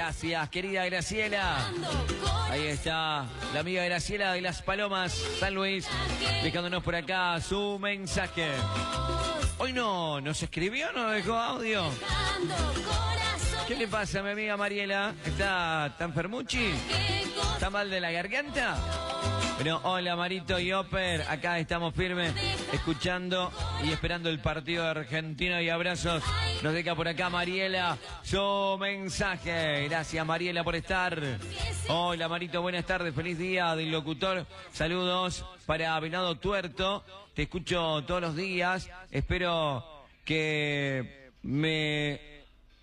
Gracias, querida Graciela. Ahí está la amiga Graciela de Las Palomas, San Luis, dejándonos por acá su mensaje. Hoy no nos escribió, no dejó audio. ¿Qué le pasa a mi amiga Mariela? ¿Está tan fermuchi? ¿Está mal de la garganta? Bueno, hola Marito y Oper, acá estamos firmes, escuchando y esperando el partido de Argentina y abrazos. Nos deja por acá Mariela su mensaje. Gracias Mariela por estar. Hola Marito, buenas tardes, feliz día del locutor. Saludos para Venado Tuerto, te escucho todos los días, espero que me...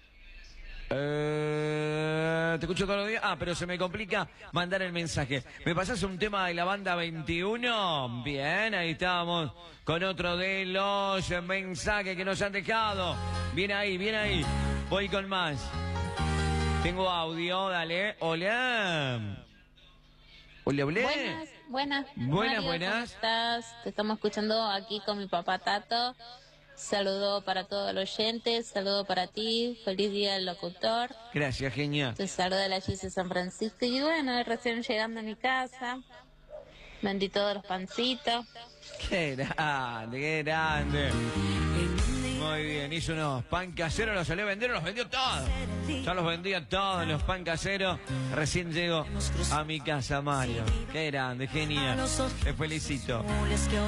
te escucho todos los días. Pero se me complica mandar el mensaje. ¿Me pasás un tema de la banda 21? Bien, ahí estamos con otro de los mensajes que nos han dejado. Bien ahí, bien ahí. Voy con más. Tengo audio, dale. Hola. Hola, hola. Buenas. Buenas. ¿Cómo estás? Te estamos escuchando aquí con mi papá Tato. Saludo para todos los oyentes, saludo para ti, feliz día del locutor. Gracias, genial. Te saluda la Gis de San Francisco y bueno, recién llegando a mi casa, vendí todos los pancitos. Qué grande, qué grande. Muy bien, hizo unos pan caseros, los salió a vender, los vendió todos. Ya los vendía todos los pan caseros. Recién llego a mi casa, Mario. Qué grande, genial. Te felicito.